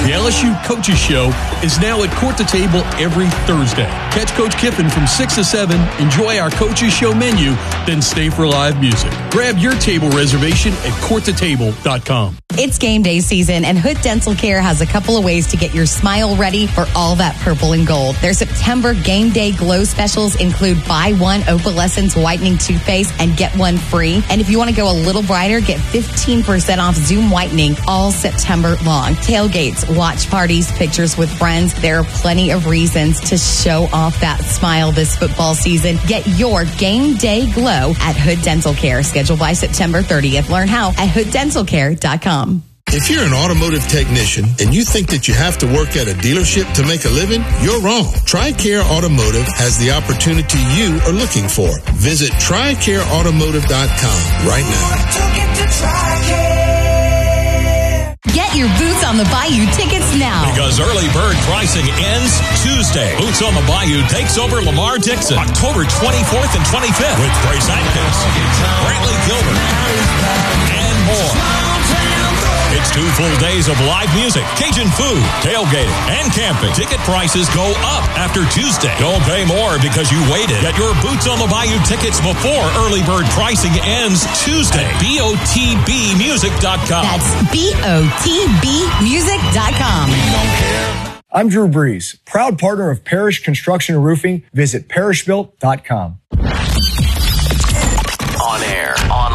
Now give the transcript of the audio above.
The LSU Coaches Show is now at Court to Table every Thursday. Catch Coach Kiffin from 6 to 7, enjoy our Coaches Show menu, then stay for live music. Grab your table reservation at courttotable.com. It's game day season, and Hood Dental Care has a couple of ways to get your smile ready for all that purple and gold. Their September game day glow specials include buy one opalescence whitening toothpaste and get one free. And if you want to go a little brighter, get 15% off Zoom whitening all September long. Tailgates, watch parties, pictures with friends. There are plenty of reasons to show off that smile this football season. Get your game day glow at Hood Dental Care. Scheduled by September 30th. Learn how at hooddentalcare.com. If you're an automotive technician and you think that you have to work at a dealership to make a living, you're wrong. TRICARE Automotive has the opportunity you are looking for. Visit TRICAREautomotive.com right now. Get your Boots on the Bayou tickets now. Because early bird pricing ends Tuesday. Boots on the Bayou takes over Lamar Dixon October 24th and 25th with Grace Atkins, Brantley Gilbert, and more. It's 2 full days of live music, Cajun food, tailgating, and camping. Ticket prices go up after Tuesday. Don't pay more because you waited. Get your Boots on the Bayou tickets before early bird pricing ends Tuesday. BOTBmusic.com. That's BOTBmusic.com. I'm Drew Brees, proud partner of Parish Construction and Roofing. Visit parishbuilt.com. On air.